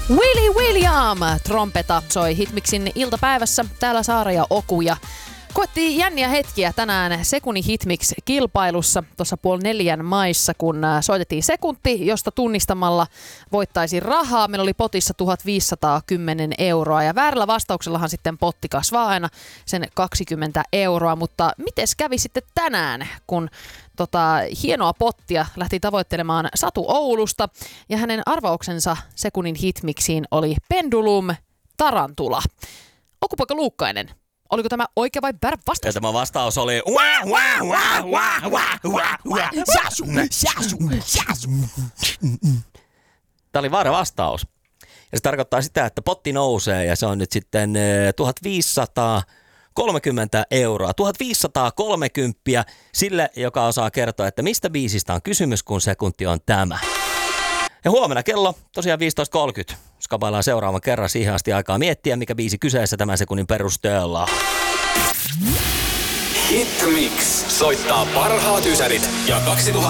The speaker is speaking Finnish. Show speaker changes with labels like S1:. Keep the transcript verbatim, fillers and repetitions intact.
S1: Willy William trompeta soi Hitmixin iltapäivässä. Täällä Saara ja Oku ja koettiin jänniä hetkiä tänään Sekunnin Hitmix-kilpailussa tuossa puoli neljän maissa, kun soitettiin sekunti, josta tunnistamalla voittaisi rahaa. Meillä oli potissa tuhatviisisataakymmenen euroa ja väärällä vastauksellahan sitten potti kasvaa aina sen kaksikymmentä euroa. Mutta mites kävi sitten tänään, kun tota, hienoa pottia lähti tavoittelemaan Satu Oulusta ja hänen arvauksensa Sekunnin Hitmixiin oli Pendulum Tarantula. Okupoika Luukkainen. Oliko tämä oikea vai väärä vastaus?
S2: Ja tämä vastaus oli Tämä oli väärä vastaus. Ja se tarkoittaa sitä, että potti nousee ja se on nyt sitten tuhatviisisataakolmekymmentä euroa. tuhatviisisataakolmekymmentä sille, joka osaa kertoa, että mistä biisistä on kysymys, kun sekunti on tämä. Ja huomenna kello tosiaan viisitoista kolmekymmentä. Skabaillaan seuraavan kerran, siihen asti aikaa miettiä, mikä biisi kyseessä tämän sekunnin perusteella.
S3: Hitmix soittaa parhaat ysärit ja kaksituhatta